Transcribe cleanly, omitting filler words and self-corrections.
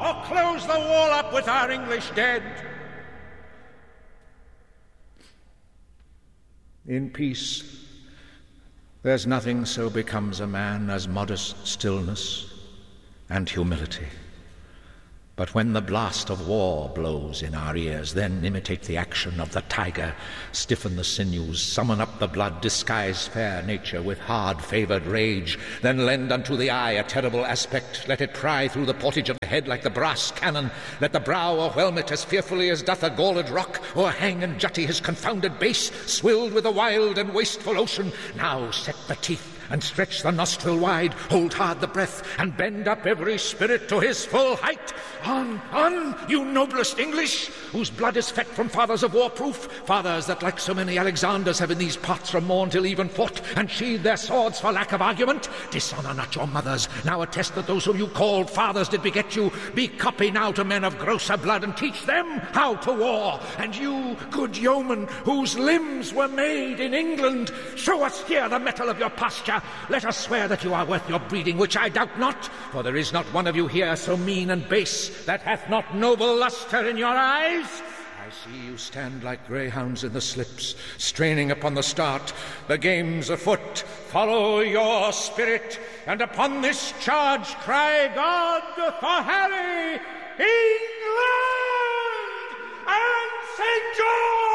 or close the wall up with our English dead. In peace, there's nothing so becomes a man as modest stillness and humility. But when the blast of war blows in our ears, then imitate the action of the tiger, stiffen the sinews, summon up the blood, disguise fair nature with hard-favoured rage, then lend unto the eye a terrible aspect, let it pry through the portage of the head like the brass cannon, let the brow o'erwhelm it as fearfully as doth a galled rock, or hang and jutty his confounded base, swilled with a wild and wasteful ocean. Now set the teeth, and stretch the nostril wide, hold hard the breath, and bend up every spirit to his full height. On, you noblest English, whose blood is fet from fathers of war-proof, fathers that like so many Alexanders have in these parts from morn till even fought, and sheathed their swords for lack of argument. Dishonour not your mothers, now attest that those whom you called fathers did beget you. Be copy now to men of grosser blood, and teach them how to war. And you, good yeomen, whose limbs were made in England, show us here the metal of your pasture. Let us swear that you are worth your breeding, which I doubt not, for there is not one of you here so mean and base that hath not noble lustre in your eyes. I see you stand like greyhounds in the slips, straining upon the start. The game's afoot, follow your spirit, and upon this charge cry God for Harry, England, and St. George!